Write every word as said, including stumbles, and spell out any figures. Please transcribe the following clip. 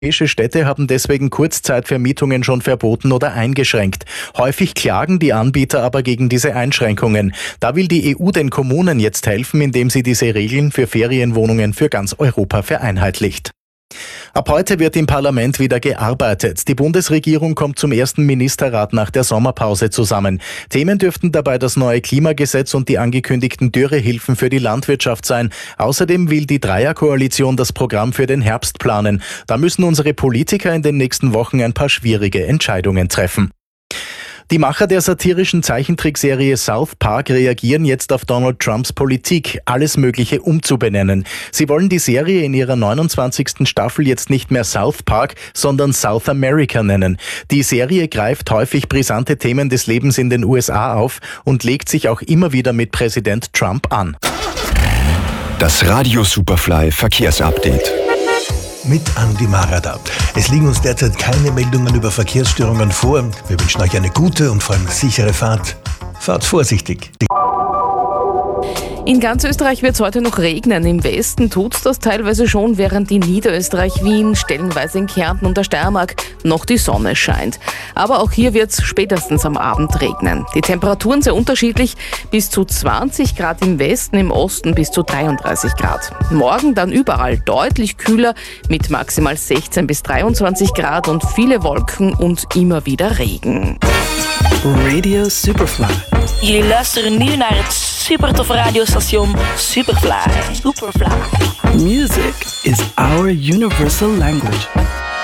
Europäische Städte haben deswegen Kurzzeitvermietungen schon verboten oder eingeschränkt. Häufig klagen die Anbieter aber gegen diese Einschränkungen. Da will die E U den Kommunen jetzt helfen, indem sie diese Regeln für Ferienwohnungen für ganz Europa vereinheitlicht. Ab heute wird im Parlament wieder gearbeitet. Die Bundesregierung kommt zum ersten Ministerrat nach der Sommerpause zusammen. Themen dürften dabei das neue Klimagesetz und die angekündigten Dürrehilfen für die Landwirtschaft sein. Außerdem will die Dreierkoalition das Programm für den Herbst planen. Da müssen unsere Politiker in den nächsten Wochen ein paar schwierige Entscheidungen treffen. Die Macher der satirischen Zeichentrickserie South Park reagieren jetzt auf Donald Trumps Politik, alles Mögliche umzubenennen. Sie wollen die Serie in ihrer neunundzwanzigsten Staffel jetzt nicht mehr South Park, sondern South America nennen. Die Serie greift häufig brisante Themen des Lebens in den U S A auf und legt sich auch immer wieder mit Präsident Trump an. Das Radio Superfly Verkehrsupdate. Mit Andi Marada. Es liegen uns derzeit keine Meldungen über Verkehrsstörungen vor. Wir wünschen euch eine gute und vor allem sichere Fahrt. Fahrt vorsichtig. In ganz Österreich wird es heute noch regnen. Im Westen tut es das teilweise schon, während in Niederösterreich, Wien, stellenweise in Kärnten und der Steiermark noch die Sonne scheint. Aber auch hier wird es spätestens am Abend regnen. Die Temperaturen sehr unterschiedlich, bis zu zwanzig Grad im Westen, im Osten bis zu dreiunddreißig Grad. Morgen dann überall deutlich kühler mit maximal sechzehn bis dreiundzwanzig Grad und viele Wolken und immer wieder Regen. Radio Superfly. Jullie luisteren nu naar het super toffe radiostation Superfly. Superfly. Music is our universal language.